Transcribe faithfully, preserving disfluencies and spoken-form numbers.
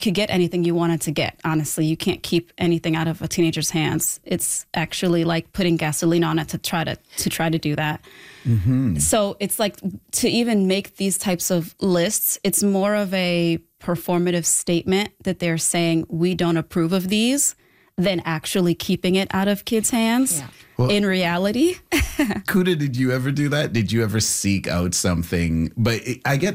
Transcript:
could get anything you wanted to get. Honestly, you can't keep anything out of a teenager's hands. It's actually like putting gasoline on it to try to to try to do that. Mm-hmm. So it's like to even make these types of lists, it's more of a performative statement that they're saying we don't approve of these than actually keeping it out of kids' hands. Yeah. Well, in reality. Kuda, did you ever do that? Did you ever seek out something? But I get